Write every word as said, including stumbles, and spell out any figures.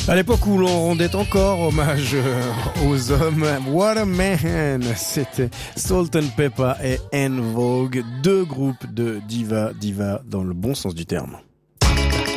À l'époque où l'on rendait encore hommage aux hommes, What a Man, c'était Salt and Pepper et En Vogue, deux groupes de diva, diva dans le bon sens du terme.